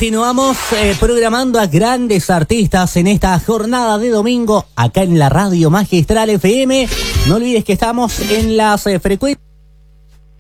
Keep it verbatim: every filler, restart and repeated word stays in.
Continuamos eh, programando a grandes artistas en esta jornada de domingo acá en la Radio Magistral F M. No olvides que estamos en las eh, frecuencias